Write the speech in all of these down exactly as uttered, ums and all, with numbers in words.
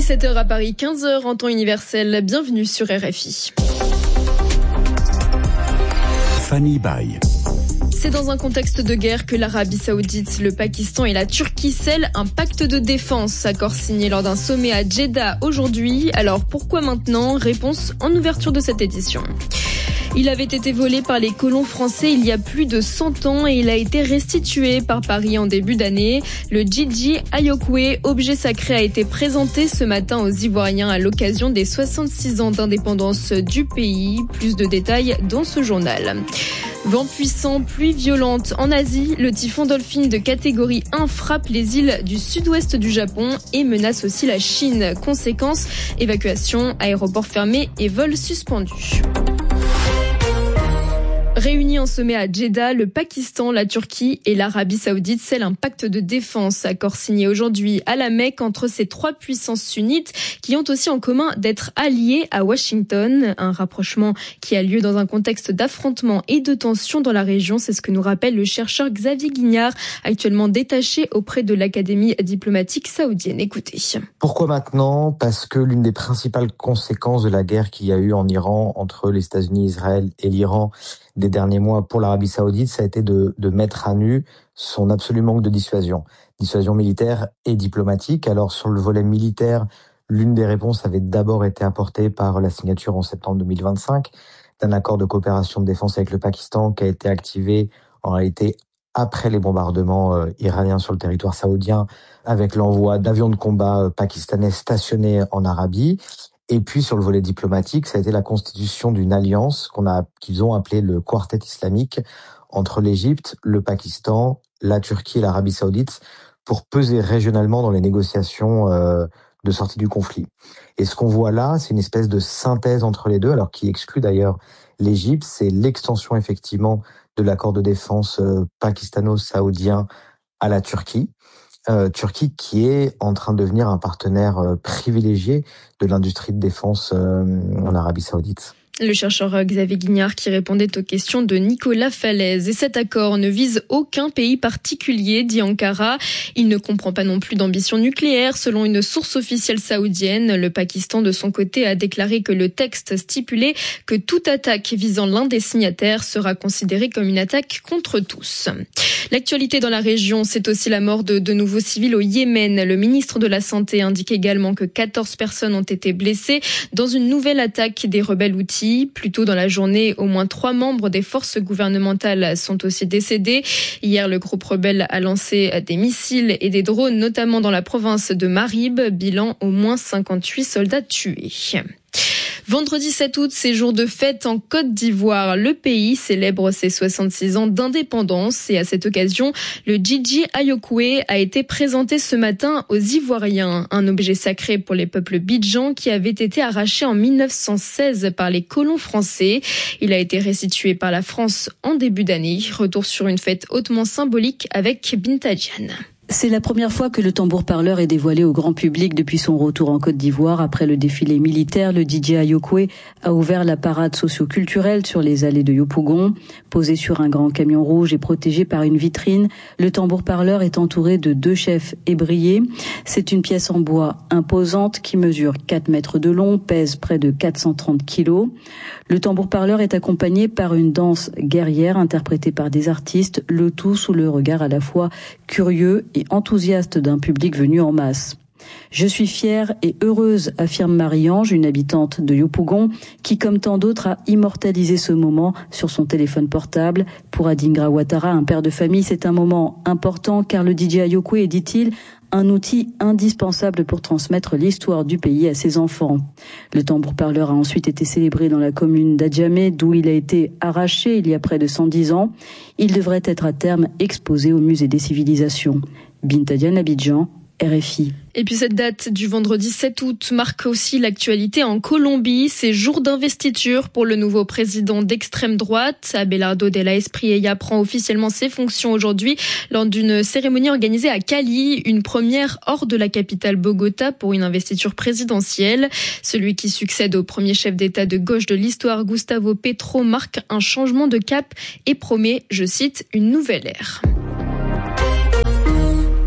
dix-sept heures à Paris, quinze heures en temps universel. Bienvenue sur R F I. Fanny Baye. C'est dans un contexte de guerre que l'Arabie Saoudite, le Pakistan et la Turquie scellent un pacte de défense, accord signé lors d'un sommet à Jeddah aujourd'hui. Alors pourquoi maintenant ? Réponse en ouverture de cette édition. Il avait été volé par les colons français il y a plus de cent ans et il a été restitué par Paris en début d'année. Le Djidji Ayokwe, objet sacré, a été présenté ce matin aux Ivoiriens à l'occasion des soixante-six ans d'indépendance du pays. Plus de détails dans ce journal. Vent puissant, pluie violente. En Asie, le typhon Dolphin de catégorie un frappe les îles du sud-ouest du Japon et menace aussi la Chine. Conséquence, évacuation, aéroports fermés et vols suspendus. Réunis en sommet à Jeddah, le Pakistan, la Turquie et l'Arabie Saoudite scellent un pacte de défense, accord signé aujourd'hui à la Mecque entre ces trois puissances sunnites qui ont aussi en commun d'être alliées à Washington. Un rapprochement qui a lieu dans un contexte d'affrontement et de tension dans la région. C'est ce que nous rappelle le chercheur Xavier Guignard, actuellement détaché auprès de l'Académie diplomatique saoudienne. Écoutez. Pourquoi maintenant ? Parce que l'une des principales conséquences de la guerre qu'il y a eu en Iran entre les États-Unis, Israël et l'Iran des derniers mois pour l'Arabie Saoudite, ça a été de, de mettre à nu son absolu manque de dissuasion, dissuasion militaire et diplomatique. Alors sur le volet militaire, l'une des réponses avait d'abord été apportée par la signature en septembre deux mille vingt-cinq d'un accord de coopération de défense avec le Pakistan qui a été activé en réalité après les bombardements euh, iraniens sur le territoire saoudien avec l'envoi d'avions de combat euh, pakistanais stationnés en Arabie. Et puis sur le volet diplomatique, ça a été la constitution d'une alliance qu'on a, qu'ils ont appelée le Quartet islamique entre l'Égypte, le Pakistan, la Turquie et l'Arabie Saoudite pour peser régionalement dans les négociations euh, de sortie du conflit. Et ce qu'on voit là, c'est une espèce de synthèse entre les deux, alors qui exclut d'ailleurs l'Égypte, c'est l'extension effectivement de l'accord de défense euh, pakistano-saoudien à la Turquie. Euh, Turquie qui est en train de devenir un partenaire euh, privilégié de l'industrie de défense euh, en Arabie Saoudite. Le chercheur Xavier Guignard qui répondait aux questions de Nicolas Falaise. Et cet accord ne vise aucun pays particulier, dit Ankara. Il ne comprend pas non plus d'ambition nucléaire, selon une source officielle saoudienne. Le Pakistan, de son côté, a déclaré que le texte stipulait que toute attaque visant l'un des signataires sera considérée comme une attaque contre tous. L'actualité dans la région, c'est aussi la mort de de nouveaux civils au Yémen. Le ministre de la Santé indique également que quatorze personnes ont été blessées dans une nouvelle attaque des rebelles houthis. Plus tôt dans la journée, au moins trois membres des forces gouvernementales sont aussi décédés. Hier, le groupe rebelle a lancé des missiles et des drones, notamment dans la province de Marib. Bilan, au moins cinquante-huit soldats tués. Vendredi sept août, c'est jour de fête en Côte d'Ivoire. Le pays célèbre ses soixante-six ans d'indépendance et à cette occasion, le Djidji Ayokwe a été présenté ce matin aux Ivoiriens. Un objet sacré pour les peuples bidjans qui avait été arraché en mille neuf cent seize par les colons français. Il a été restitué par la France en début d'année. Retour sur une fête hautement symbolique avec Binta Diane. C'est la première fois que le tambour-parleur est dévoilé au grand public depuis son retour en Côte d'Ivoire. Après le défilé militaire, le D J Ayokwe a ouvert la parade socio-culturelle sur les allées de Yopougon. Posé sur un grand camion rouge et protégé par une vitrine, le tambour-parleur est entouré de deux chefs ébriés. C'est une pièce en bois imposante qui mesure quatre mètres de long, pèse près de quatre cent trente kilos. Le tambour-parleur est accompagné par une danse guerrière interprétée par des artistes, le tout sous le regard à la fois curieux et enthousiaste d'un public venu en masse. Je suis fière et heureuse, affirme Marie-Ange, une habitante de Yopougon, qui, comme tant d'autres, a immortalisé ce moment sur son téléphone portable. Pour Adingra Ouattara, un père de famille, c'est un moment important car le D J Ayokwe est, dit-il, un outil indispensable pour transmettre l'histoire du pays à ses enfants. Le tambour-parleur a ensuite été célébré dans la commune d'Adjamé, d'où il a été arraché il y a près de cent dix ans. Il devrait être à terme exposé au musée des civilisations. Binta Diane, Abidjan, R F I. Et puis cette date du vendredi sept août marque aussi l'actualité en Colombie. C'est jour d'investiture pour le nouveau président d'extrême droite. Abelardo de la Espriella prend officiellement ses fonctions aujourd'hui lors d'une cérémonie organisée à Cali, une première hors de la capitale Bogota pour une investiture présidentielle. Celui qui succède au premier chef d'État de gauche de l'histoire, Gustavo Petro, marque un changement de cap et promet, je cite, une nouvelle ère.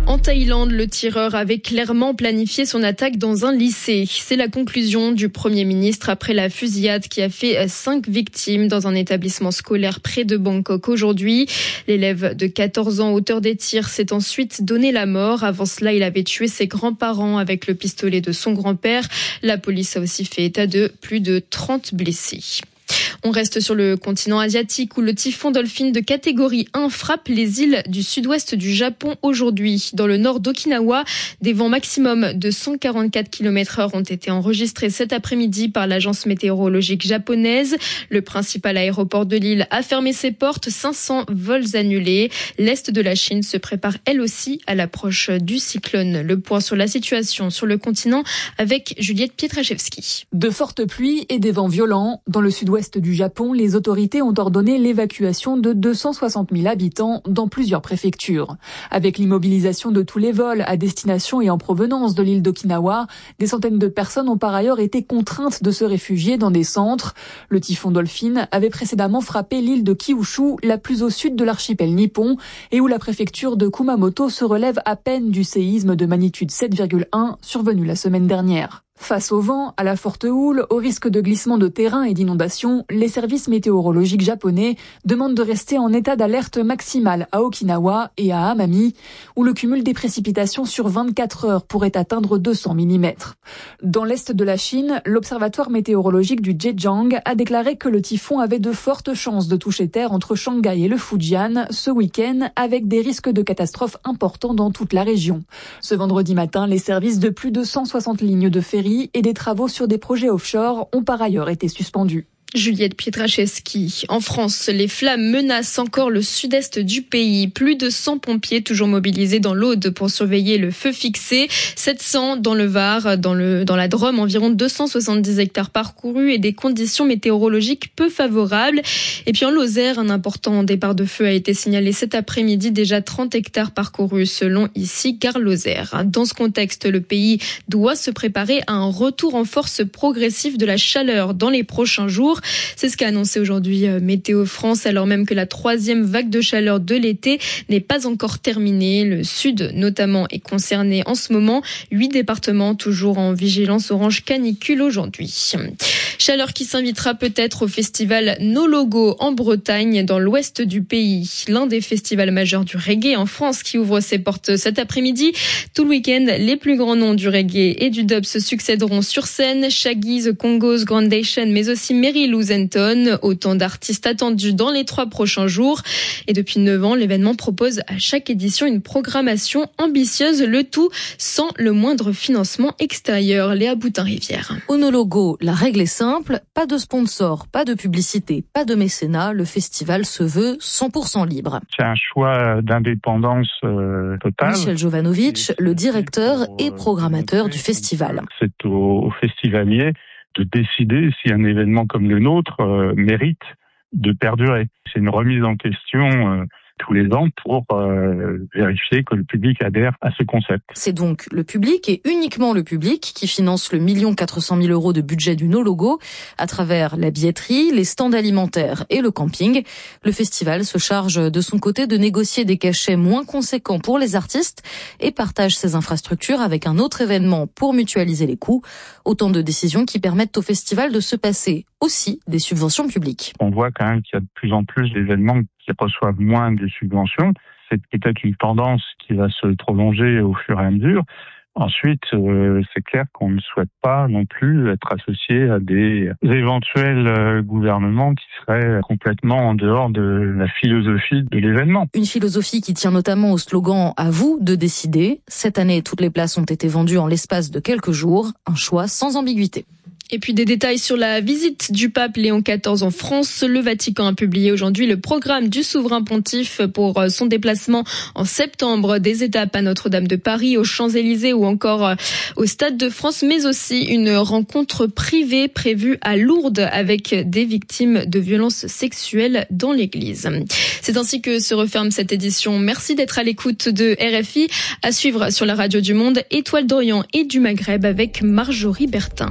En Thaïlande, le tireur avait clairement planifié son attaque dans un lycée. C'est la conclusion du Premier ministre après la fusillade qui a fait cinq victimes dans un établissement scolaire près de Bangkok aujourd'hui. L'élève de quatorze ans, auteur des tirs, s'est ensuite donné la mort. Avant cela, il avait tué ses grands-parents avec le pistolet de son grand-père. La police a aussi fait état de plus de trente blessés. On reste sur le continent asiatique où le typhon Dolphin de catégorie un frappe les îles du sud-ouest du Japon aujourd'hui. Dans le nord d'Okinawa, des vents maximum de cent quarante-quatre kilomètres heure ont été enregistrés cet après-midi par l'agence météorologique japonaise. Le principal aéroport de l'île a fermé ses portes, cinq cents vols annulés. L'est de la Chine se prépare elle aussi à l'approche du cyclone. Le point sur la situation sur le continent avec Juliette Pietraszewski. De fortes pluies et des vents violents dans le sud-ouest du Japon, les autorités ont ordonné l'évacuation de deux cent soixante mille habitants dans plusieurs préfectures. Avec l'immobilisation de tous les vols à destination et en provenance de l'île d'Okinawa, des centaines de personnes ont par ailleurs été contraintes de se réfugier dans des centres. Le typhon Dolphin avait précédemment frappé l'île de Kyushu, la plus au sud de l'archipel nippon, et où la préfecture de Kumamoto se relève à peine du séisme de magnitude sept virgule un survenu la semaine dernière. Face au vent, à la forte houle, au risque de glissement de terrain et d'inondation, les services météorologiques japonais demandent de rester en état d'alerte maximale à Okinawa et à Amami, où le cumul des précipitations sur vingt-quatre heures pourrait atteindre deux cents millimètres. Dans l'est de la Chine, l'observatoire météorologique du Zhejiang a déclaré que le typhon avait de fortes chances de toucher terre entre Shanghai et le Fujian ce week-end, avec des risques de catastrophes importants dans toute la région. Ce vendredi matin, les services de plus de cent soixante lignes de ferry et des travaux sur des projets offshore ont par ailleurs été suspendus. Juliette Pietraszewski. En France, les flammes menacent encore le sud-est du pays. Plus de cent pompiers toujours mobilisés dans l'Aude pour surveiller le feu fixé. sept cents dans le Var, dans le, dans la Drôme, environ deux cent soixante-dix hectares parcourus et des conditions météorologiques peu favorables. Et puis en Lozère, un important départ de feu a été signalé cet après-midi. Déjà trente hectares parcourus selon ici Gare Lozère. Dans ce contexte, le pays doit se préparer à un retour en force progressif de la chaleur dans les prochains jours. C'est ce qu'a annoncé aujourd'hui Météo France, alors même que la troisième vague de chaleur de l'été n'est pas encore terminée. Le sud, notamment, est concerné en ce moment. Huit départements toujours en vigilance orange canicule aujourd'hui. Chaleur qui s'invitera peut-être au festival No Logo en Bretagne, dans l'ouest du pays. L'un des festivals majeurs du reggae en France qui ouvre ses portes cet après-midi. Tout le week-end, les plus grands noms du reggae et du dub se succéderont sur scène. Shaggy, The Congos, Grandation, mais aussi Mary Lou Zenton. Autant d'artistes attendus dans les trois prochains jours. Et depuis neuf ans, l'événement propose à chaque édition une programmation ambitieuse, le tout sans le moindre financement extérieur. Léa Boutin-Rivière. Au No Logo, la règle est simple, pas de sponsor, pas de publicité, pas de mécénat, le festival se veut cent pour cent libre. C'est un choix d'indépendance euh, totale. Michel Jovanovic, le directeur et programmateur du festival. C'est aux, aux festivaliers de décider si un événement comme le nôtre euh, mérite de perdurer. C'est une remise en question euh, tous les ans pour euh, vérifier que le public adhère à ce concept. C'est donc le public et uniquement le public qui finance le million quatre cent mille euros de budget du No Logo à travers la billetterie, les stands alimentaires et le camping. Le festival se charge de son côté de négocier des cachets moins conséquents pour les artistes et partage ses infrastructures avec un autre événement pour mutualiser les coûts. Autant de décisions qui permettent au festival de se passer aussi des subventions publiques. On voit quand même qu'il y a de plus en plus d'événements qui reçoivent moins de subventions. C'est peut-être une tendance qui va se prolonger au fur et à mesure. Ensuite, euh, c'est clair qu'on ne souhaite pas non plus être associé à des éventuels euh, gouvernements qui seraient complètement en dehors de la philosophie de l'événement. Une philosophie qui tient notamment au slogan « À vous de décider ». Cette année, toutes les places ont été vendues en l'espace de quelques jours. Un choix sans ambiguïté. Et puis des détails sur la visite du pape Léon quatorze en France. Le Vatican a publié aujourd'hui le programme du souverain pontife pour son déplacement en septembre. Des étapes à Notre-Dame de Paris, aux Champs-Élysées ou encore au Stade de France, mais aussi une rencontre privée prévue à Lourdes avec des victimes de violences sexuelles dans l'église. C'est ainsi que se referme cette édition. Merci d'être à l'écoute de R F I. À suivre sur la radio du Monde, Étoile d'Orient et du Maghreb avec Marjorie Bertin.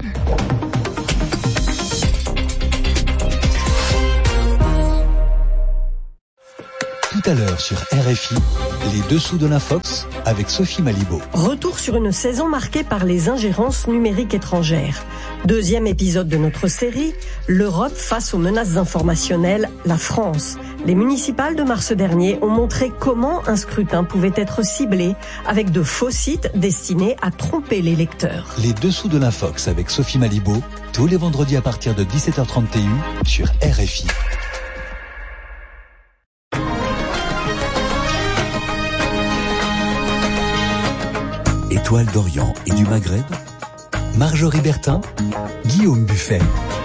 Tout à l'heure sur R F I, Les dessous de l'Infox avec Sophie Malibaud. Retour sur une saison marquée par les ingérences numériques étrangères. Deuxième épisode de notre série, l'Europe face aux menaces informationnelles, la France. Les municipales de mars dernier ont montré comment un scrutin pouvait être ciblé avec de faux sites destinés à tromper les lecteurs. Les dessous de l'Infox avec Sophie Malibaud, tous les vendredis à partir de dix-sept heures trente T U sur R F I. Étoile d'Orient et du Maghreb, Marjorie Bertin, Guillaume Buffet.